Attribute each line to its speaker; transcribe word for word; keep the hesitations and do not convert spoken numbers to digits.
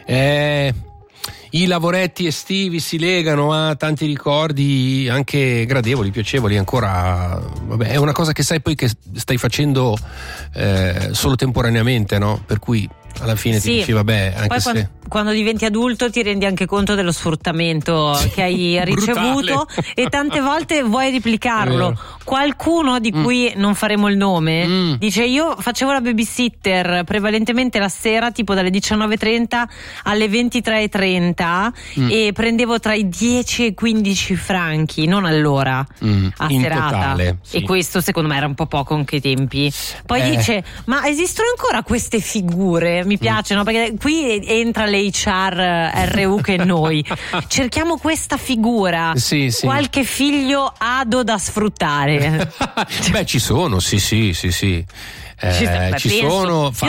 Speaker 1: Eh, i lavoretti estivi si legano a tanti ricordi anche gradevoli, piacevoli ancora. Vabbè, è una cosa che sai poi che stai facendo eh, solo temporaneamente, no? Per cui alla fine
Speaker 2: sì.
Speaker 1: ti dici vabbè, anche
Speaker 2: poi
Speaker 1: se
Speaker 2: quando, quando diventi adulto ti rendi anche conto dello sfruttamento sì, che hai ricevuto e tante volte vuoi replicarlo. Qualcuno di mm. cui non faremo il nome mm. dice: io facevo la babysitter prevalentemente la sera, tipo dalle diciannove e trenta alle ventitré e trenta mm. e prendevo tra i dieci e i quindici franchi, non all'ora,
Speaker 1: mm.
Speaker 2: a
Speaker 1: in
Speaker 2: serata
Speaker 1: totale, sì.
Speaker 2: E questo secondo me era un po' poco anche ai tempi. Poi
Speaker 1: eh.
Speaker 2: dice: ma esistono ancora queste figure? Mi piace, no? Perché qui entra l'H R R U che noi cerchiamo questa figura,
Speaker 1: sì, sì.
Speaker 2: qualche figlio ado da sfruttare.
Speaker 1: Beh, ci sono, sì, sì, sì, sì. Eh,
Speaker 2: ci, beh,
Speaker 1: ci
Speaker 2: penso.
Speaker 1: sono.
Speaker 2: Io